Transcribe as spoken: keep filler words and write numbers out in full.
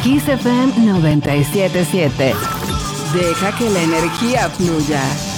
Kiss F M noventa y siete punto siete. Deja que la energía fluya.